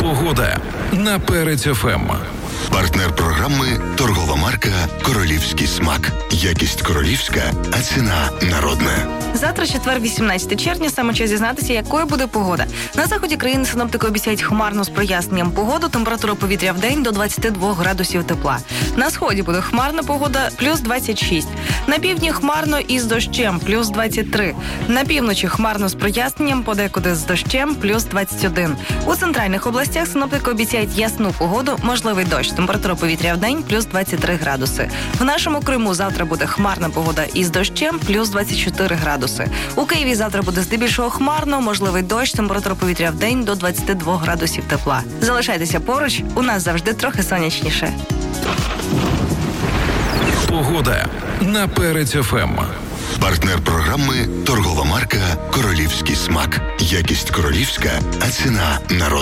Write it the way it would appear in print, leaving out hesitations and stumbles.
Погода на Перець ФМ. Партнер програми – торгова марка «Королівський смак». Якість королівська, а ціна народна. Завтра, четвер, 18 червня, саме час дізнатися, якою буде погода. На заході країни синоптики обіцяють хмарно з проясненням погоду, температура повітря в день до 22 градусів тепла. На сході буде хмарна погода, плюс 26. На півдні хмарно і з дощем, плюс 23. На півночі хмарно з проясненням, подекуди з дощем, плюс 21. У центральних областях синоптики обіцяють ясну погоду, можливий дощ. Температура повітря в день, плюс 23 градуси. В нашому Криму завтра буде хмарна погода із дощем, плюс 24 градуси. У Києві завтра буде здебільшого хмарно, можливий дощ, температура повітря в день до 22 градусів тепла. Залишайтеся поруч, у нас завжди трохи сонячніше. Погода на Перець ФМ. Партнер програми – торгова марка «Королівський смак». Якість королівська, а ціна народна.